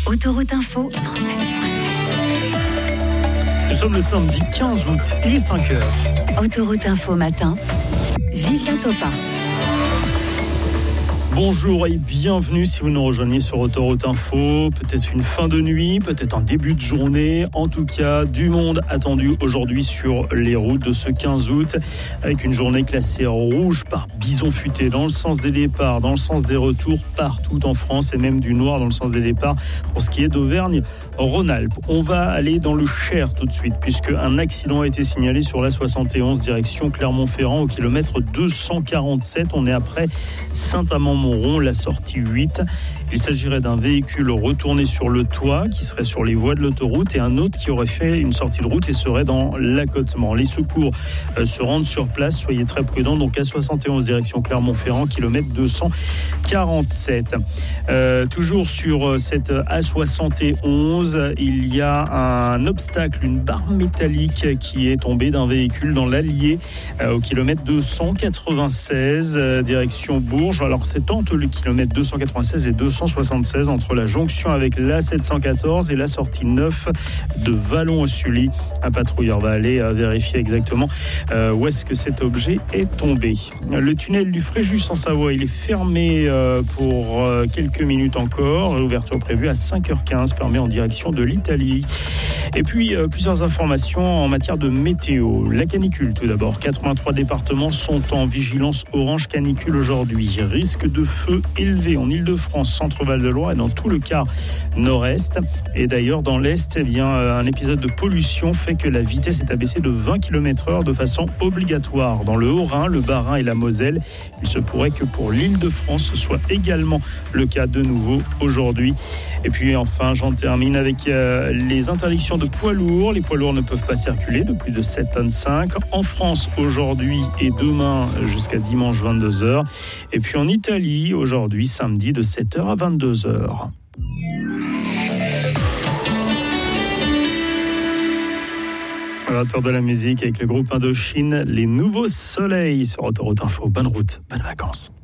Autoroute Info 107.7. Nous sommes le samedi 15 août, il est 5h. Autoroute Info matin, Vivien Topin. Bonjour et bienvenue si vous nous rejoignez sur Autoroute Info. Peut-être une fin de nuit, peut-être un début de journée. En tout cas, du monde attendu aujourd'hui sur les routes de ce 15 août. Avec une journée classée rouge par bison futé dans le sens des départs, dans le sens des retours partout en France et même du noir dans le sens des départs pour ce qui est d'Auvergne-Rhône-Alpes. On va aller dans le Cher tout de suite puisque un accident a été signalé sur la 71 direction Clermont-Ferrand au kilomètre 247. On est après Saint-Amand-Montrond, la sortie 8. Il s'agirait d'un véhicule retourné sur le toit qui serait sur les voies de l'autoroute et un autre qui aurait fait une sortie de route et serait dans l'accotement. Les secours se rendent sur place, soyez très prudents. Donc à 71 direction Clermont-Ferrand, kilomètre 247. Toujours sur cette A71, il y a un obstacle, une barre métallique qui est tombée d'un véhicule dans l'Allier au kilomètre 296 direction Bourges. Alors c'est entre le kilomètre 296 et 276 entre la jonction avec l'A714 et la sortie 9 de Vallon-au-Sully. Un patrouilleur va aller vérifier exactement où est-ce que cet objet est tombé. Le tunnel du Fréjus en Savoie, il est fermé pour quelques minutes encore. L'ouverture prévue à 5h15 permet en direction de l'Italie. Et puis plusieurs informations en matière de météo. La canicule tout d'abord. 83 départements sont en vigilance orange canicule aujourd'hui. Risque de feu élevé en Île-de-France, Centre-Val de Loire et dans tout le quart nord-est. Et d'ailleurs dans l'Est, un épisode de pollution fait que la vitesse est abaissée de 20 km/h de façon obligatoire. Dans le Haut-Rhin, le Bas-Rhin et la Moselle, il se pourrait que pour l'Île-de-France, ce soit également le cas de nouveau aujourd'hui. Et puis enfin, j'en termine avec les interdictions de poids lourds. Les poids lourds ne peuvent pas circuler de plus de 7,5 tonnes en France aujourd'hui et demain jusqu'à dimanche 22h. Et puis en Italie, aujourd'hui, samedi, de 7h à 22h. À l'auteur de la musique avec le groupe Indochine, les nouveaux soleils sur Autoroute Info. Bonne route, bonnes vacances.